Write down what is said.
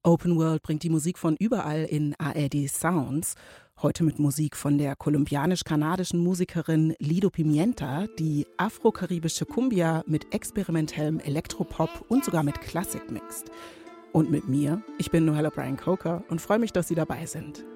Open World bringt die Musik von überall in ARD Sounds. Heute mit Musik von der kolumbianisch-kanadischen Musikerin Lido Pimienta, die afro-karibische Cumbia mit experimentellem Elektropop und sogar mit Klassik mixt. Und mit mir, ich bin Noella Bryan Coker und freue mich, dass Sie dabei sind.